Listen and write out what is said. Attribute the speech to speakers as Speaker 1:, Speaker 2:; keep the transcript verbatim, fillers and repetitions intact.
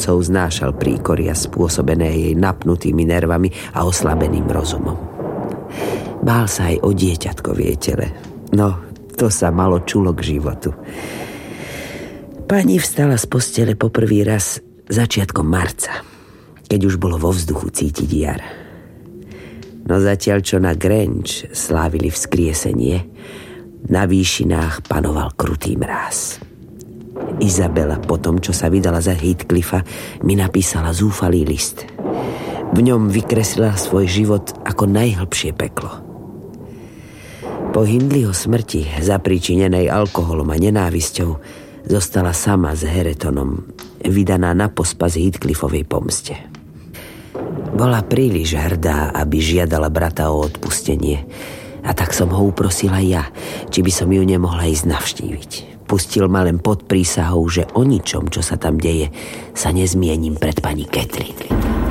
Speaker 1: mocou znášal príkoria spôsobené jej napnutými nervami a oslabeným rozumom. Bál sa aj o dieťatko v jej tele. No, to sa malo čulo k životu. Pani vstala z postele poprvý raz začiatkom marca, keď už bolo vo vzduchu cítiť jar. No zatiaľ, čo na Grange slávili vzkriesenie, na výšinách panoval krutý mráz. Izabela po tom, čo sa vydala za Heathcliffa, mi napísala zúfalý list. V ňom vykreslila svoj život ako najhlbšie peklo. Po Hindleyho smrti, zapríčinenej alkoholom a nenávisťou, zostala sama s Haretonom, vydaná na pospas Heathcliffovej pomste. Bola príliš hrdá, aby žiadala brata o odpustenie, a tak som ho uprosila ja, či by som ju nemohla ísť navštíviť. Pustil ma len pod prísahou, že o ničom, čo sa tam deje, sa nezmienim pred pani Catherine.